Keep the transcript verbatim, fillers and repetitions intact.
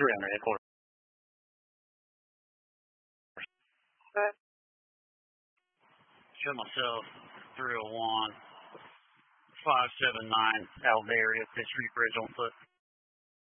three hundred headquarters. Okay. Show myself three oh one, five seven nine, Alvaria, Fifth Street Bridge on foot.